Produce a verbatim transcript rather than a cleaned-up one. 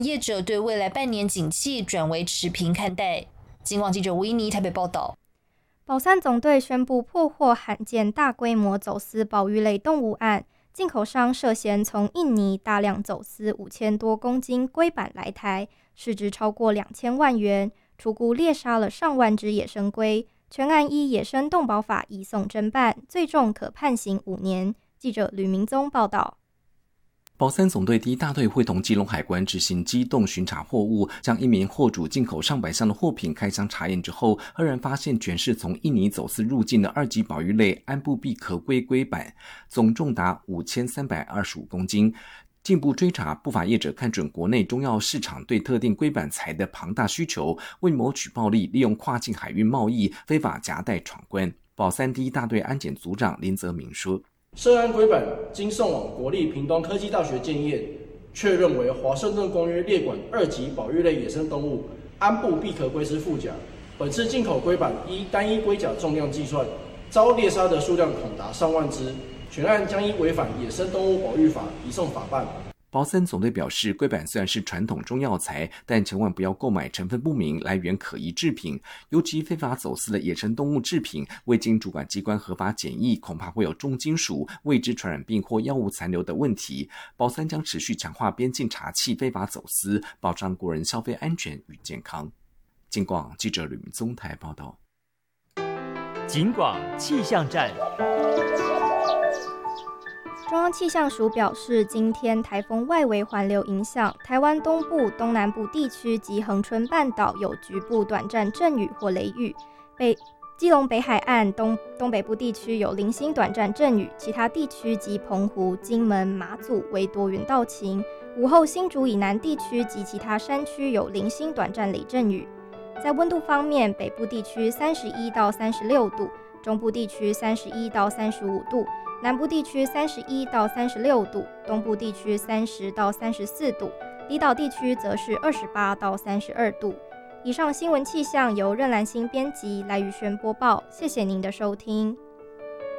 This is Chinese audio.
业者对未来半年景气转为持平看待。警广记者吴依妮台北报道。 保三总队宣布破获罕见大规模走私保育类动物案，进口商涉嫌从印尼大量走私五千多公斤龟板来台，市值超过两千万元，初估猎杀了上万只野生龟。全案依野生动保法移送侦办，最重可判刑五年。记者吕明宗报道。 保三总队第一大队会同基隆海关执行机动巡查货物，将一名货主进口上百箱的货品开箱查验之后，赫然发现全是从印尼走私入境的二级保育类安布毕壳龟龟板，总重达五千三百二十五公斤。进一步追查，不法业者看准国内中药市场对特定龟板材的庞大需求，为谋取暴利，利用跨境海运贸易非法夹带闯关。保三第一大队安检组长林泽明说， 涉案龟板经送往国立屏东科技大学检验，确认为华盛顿公约列管二级保育类野生动物安布毕壳龟之腹甲。本次进口龟板依单一龟甲重量计算，遭猎杀的数量恐达上万只。全案将依违反野生动物保育法移送法办。 保三总队表示，龟板虽然是传统中药材，但千万不要购买成分不明、来源可疑制品，尤其非法走私的野生动物制品，未经主管机关合法检疫，恐怕会有重金属、未知传染病或药物残留的问题。保三将持续强化边境查缉非法走私，保障国人消费安全与健康。警广记者吕明宗台报道。 警广气象站。 中央气象署表示，今天台风外围环流影响台湾东部、东南部地区及恒春半岛有局部短暂阵雨或雷雨，北基隆北海岸东东北部地区有零星短暂阵雨，其他地区及澎湖、金门、马祖为多云到晴。午后新竹以南地区及其他山区有零星短暂雷阵雨。在温度方面，北部地区三十一到三十六度，中部地区三十一到三十五度。南部地区三十一到三十六度，东部地区三十到三十四度，离岛地区则是二十八到三十二度。以上新闻气象由任兰心编辑，赖宇轩播报，谢谢您的收听。